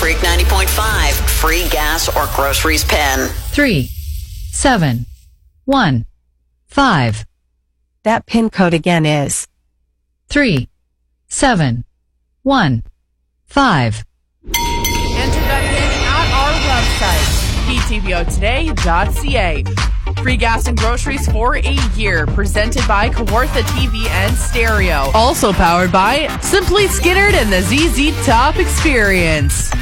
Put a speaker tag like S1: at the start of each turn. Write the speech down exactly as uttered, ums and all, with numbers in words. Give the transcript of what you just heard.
S1: Freak ninety point five, free gas or groceries pen.
S2: Three, seven, one, five.
S3: That PIN code again is
S2: Three, seven, one, five.
S4: Enter that PIN at our website, p t v o today dot c a. Free gas and groceries for a year, presented by Kawartha T V and Stereo. Also powered by Simply Skinnered and the Z Z Top Experience.